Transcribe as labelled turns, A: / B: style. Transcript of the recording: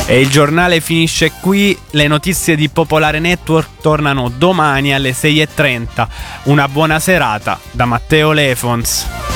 A: E il giornale finisce qui. Le notizie di Popolare Network tornano domani alle 6:30. Una buona serata da Matteo Lefons.